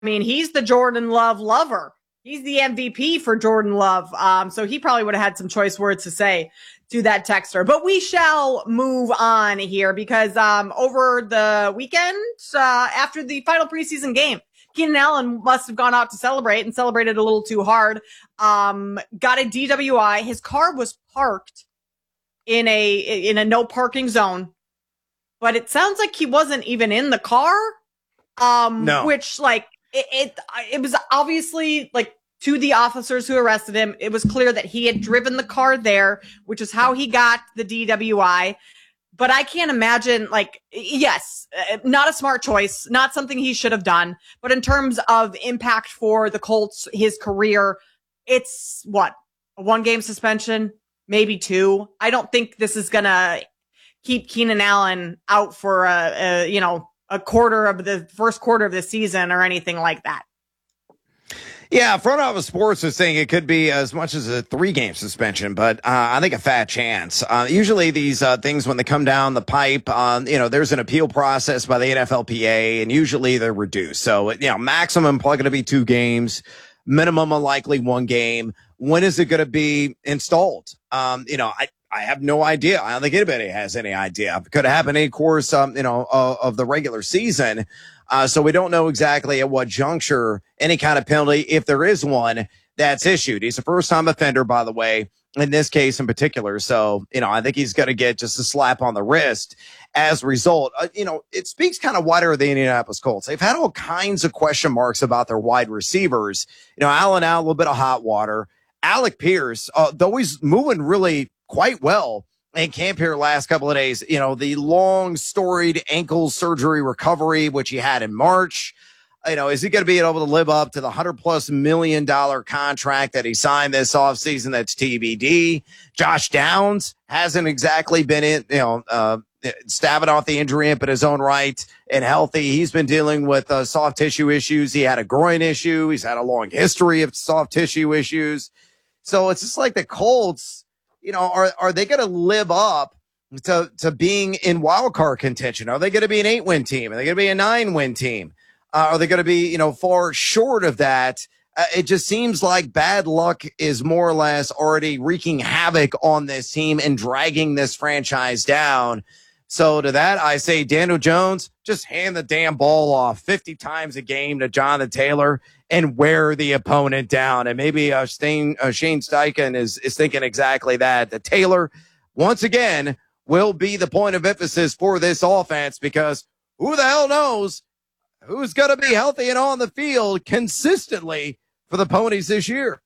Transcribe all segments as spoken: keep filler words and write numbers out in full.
mean, he's the Jordan Love lover. He's the M V P for Jordan Love. Um, so he probably would have had some choice words to say to that texter. But we shall move on here because um, over the weekend, uh, after the final preseason game, Keenan Allen must have gone out to celebrate and celebrated a little too hard. Um, got a D W I. His car was parked in a in a no parking zone, but it sounds like he wasn't even in the car. Um, no. Which, like, it, it it was obviously, like, to the officers who arrested him, it was clear that he had driven the car there, which is how he got the D W I. But I can't imagine, like, yes, not a smart choice, not something he should have done. But in terms of impact for the Colts, his career, it's what, a one game suspension, maybe two. I don't think this is going to keep Keenan Allen out for a, a, you know, a quarter of the first quarter of the season or anything like that. Yeah, Front Office Sports is saying it could be as much as a three-game suspension, but uh, I think a fat chance. Uh, usually these uh, things, when they come down the pipe, um, you know, there's an appeal process by the N F L P A, and usually they're reduced. So, you know, maximum probably going to be two games, minimum likely one game. When is it going to be installed? Um, you know, I, I have no idea. I don't think anybody has any idea. It could happen in course, um, you know, uh, of the regular season. Uh, so we don't know exactly at what juncture any kind of penalty, if there is one, that's issued. He's a first-time offender, by the way, in this case in particular. So, you know, I think he's going to get just a slap on the wrist as a result. Uh, you know, it speaks kind of wider of the Indianapolis Colts. They've had all kinds of question marks about their wide receivers. You know, Allen out, a little bit of hot water. Alec Pierce, uh, though he's moving really quite well in camp here last couple of days, you know, the long storied ankle surgery recovery, which he had in March, you know, is he going to be able to live up to the hundred plus million dollar contract that he signed this offseason? That's T B D. Josh Downs hasn't exactly been in, you know, uh, stabbing off the injury imp in his own right and healthy. He's been dealing with uh, soft tissue issues. He had a groin issue. He's had a long history of soft tissue issues. So it's just like the Colts, you know, are, are they going to live up to, to being in wild card contention? Are they going to be an eight win team? Are they going to be a nine win team? Uh, are they going to be, you know, far short of that? Uh, it just seems like bad luck is more or less already wreaking havoc on this team and dragging this franchise down. So to that, I say, Daniel Jones, just hand the damn ball off fifty times a game to Jonathan Taylor and wear the opponent down. And maybe uh, Shane, uh, Shane Steichen is, is thinking exactly that. That Taylor, once again, will be the point of emphasis for this offense, because who the hell knows who's going to be healthy and on the field consistently for the Ponies this year.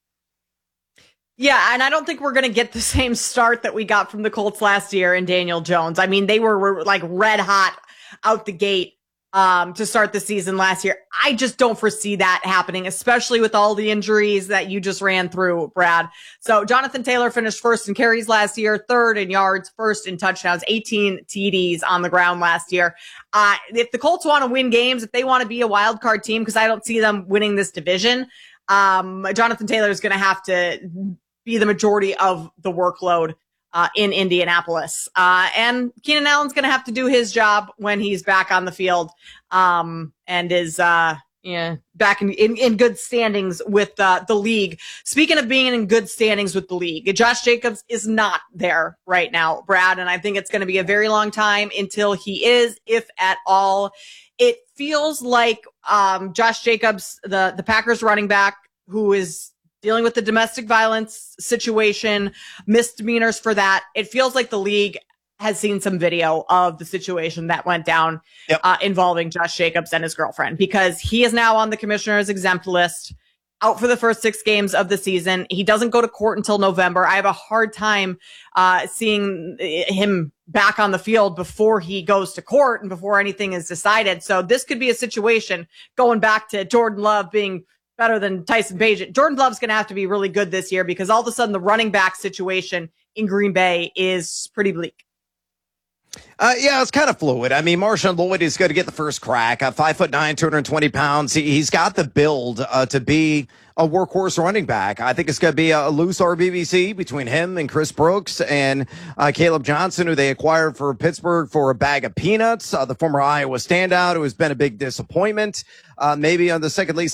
Yeah, and I don't think we're going to get the same start that we got from the Colts last year in Daniel Jones. I mean, they were like red hot out the gate um, to start the season last year. I just don't foresee that happening, especially with all the injuries that you just ran through, Brad. So Jonathan Taylor finished first in carries last year, third in yards, first in touchdowns, eighteen T Ds on the ground last year. Uh, if the Colts want to win games, if they want to be a wild card team, because I don't see them winning this division, um, Jonathan Taylor is going to have to be the majority of the workload uh, in Indianapolis. Uh, and Keenan Allen's going to have to do his job when he's back on the field um, and is uh, yeah, back in, in, in good standings with uh, the league. Speaking of being in good standings with the league, Josh Jacobs is not there right now, Brad, and I think it's going to be a very long time until he is, if at all. It feels like um, Josh Jacobs, the, the Packers running back, who is dealing with the domestic violence situation, misdemeanors for that. It feels like the league has seen some video of the situation that went down yep. uh, involving Josh Jacobs and his girlfriend, because he is now on the commissioner's exempt list, out for the first six games of the season. He doesn't go to court until November. I have a hard time uh, seeing him back on the field before he goes to court and before anything is decided. So this could be a situation, going back to Jordan Love being better than Tyson Bagent. Jordan Love's going to have to be really good this year, because all of a sudden the running back situation in Green Bay is pretty bleak. Uh, yeah, it's kind of fluid. I mean, Marshawn Lloyd is going to get the first crack. Uh, five foot nine, two hundred twenty pounds. He, he's got the build uh, to be a workhorse running back. I think it's going to be a, a loose R B B C between him and Chris Brooks and uh, Caleb Johnson, who they acquired for Pittsburgh for a bag of peanuts. Uh, the former Iowa standout, who has been a big disappointment. Uh, maybe on the second lease